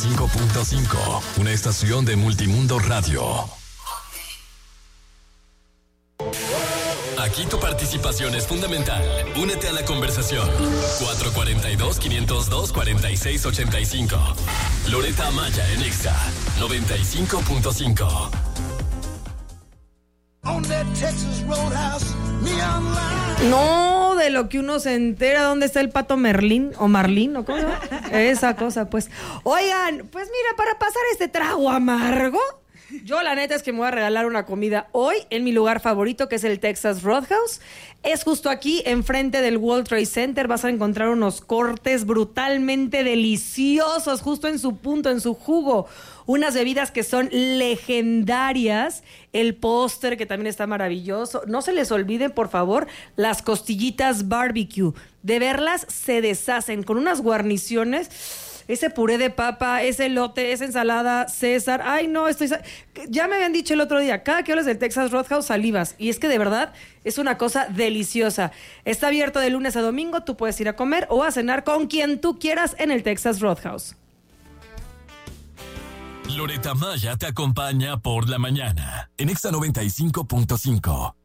95.5, una estación de Multimundo Radio. Aquí tu participación es fundamental. Únete a la conversación. 442-502-4685. Loretta Amaya en Exa 95.5. No, de lo que uno se entera, ¿dónde está el pato Merlín o Marlín o cómo se llama? Esa cosa, pues. Oigan, pues mira, para pasar este trago amargo, yo la neta es que me voy a regalar una comida hoy en mi lugar favorito, que es el Texas Roadhouse. Es justo aquí, enfrente del World Trade Center. Vas a encontrar unos cortes brutalmente deliciosos, justo en su punto, en su jugo. Unas bebidas que son legendarias. El póster, que también está maravilloso. No se les olviden, por favor, las costillitas barbecue. De verlas, se deshacen con unas guarniciones. Ese puré de papa, ese elote, esa ensalada, César. Ay, no, ya me habían dicho el otro día, cada que hablas del Texas Roadhouse salivas. Y es que de verdad es una cosa deliciosa. Está abierto de lunes a domingo, tú puedes ir a comer o a cenar con quien tú quieras en el Texas Roadhouse. Loretta Amaya te acompaña por la mañana en Exa 95.5.